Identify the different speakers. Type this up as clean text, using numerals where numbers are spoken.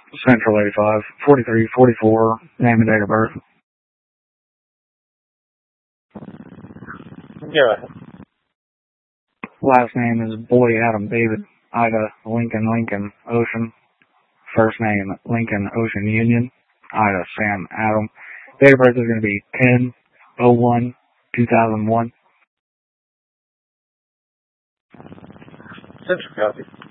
Speaker 1: Central 85, 43, 44, name and date of birth.
Speaker 2: Go ahead.
Speaker 1: Last name is Boy Adam David, Ida Lincoln Ocean. First name Lincoln Ocean Union, Ida Sam Adam. Date of birth is going to be 10/01/2001.
Speaker 2: Central copy.